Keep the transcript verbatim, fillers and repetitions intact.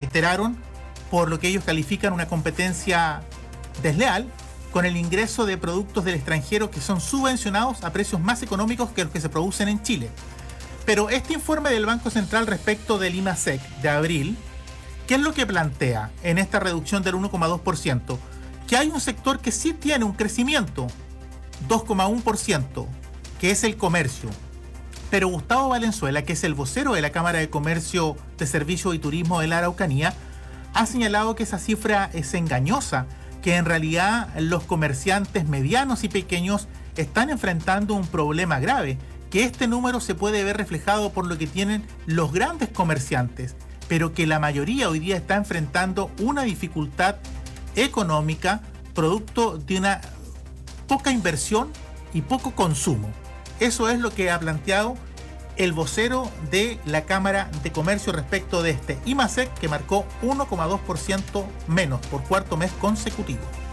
reiteraron por lo que ellos califican una competencia desleal con el ingreso de productos del extranjero que son subvencionados a precios más económicos que los que se producen en Chile. Pero este informe del Banco Central respecto del IMASEC de abril, ¿qué es lo que plantea en esta reducción del uno coma dos por ciento? Que hay un sector que sí tiene un crecimiento, dos coma uno por ciento, que es el comercio. Pero Gustavo Valenzuela, que es el vocero de la Cámara de Comercio, de Servicios y Turismo de la Araucanía, ha señalado que esa cifra es engañosa, que en realidad los comerciantes medianos y pequeños están enfrentando un problema grave, que este número se puede ver reflejado por lo que tienen los grandes comerciantes, pero que la mayoría hoy día está enfrentando una dificultad económica producto de una poca inversión y poco consumo. Eso es lo que ha planteado el vocero de la Cámara de Comercio respecto de este IMASEC, que marcó uno coma dos por ciento menos por cuarto mes consecutivo.